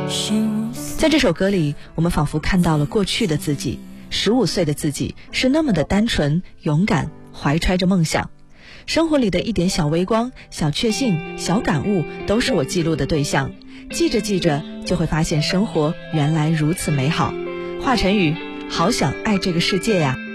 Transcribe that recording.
在这首歌里，我们仿佛看到了过去的自己，15岁的自己是那么的单纯、勇敢，怀揣着梦想。生活里的一点小微光、小确幸、小感悟，都是我记录的对象。记着记着，就会发现生活原来如此美好。华晨宇，好想爱这个世界呀。